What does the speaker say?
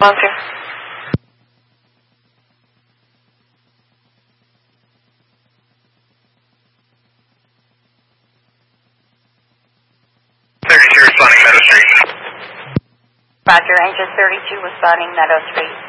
Bunker. Responding Meadow Street. Roger, Angel 32 responding Meadow Street.